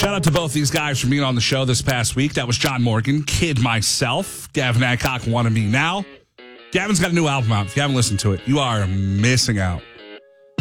Shout out to both these guys for being on the show this past week. That was John Morgan, Kid Myself, Gavin Adcock, Wanna Be Now. Gavin's got a new album out. If you haven't listened to it, you are missing out.